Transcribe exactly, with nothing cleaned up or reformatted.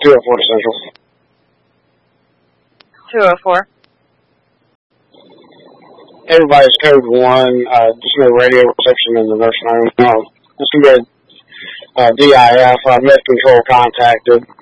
two oh four to Central. two oh four. Everybody's code one, uh, just no radio reception in the nursing home. No, this is good. Uh, D I F, uh, med control contacted.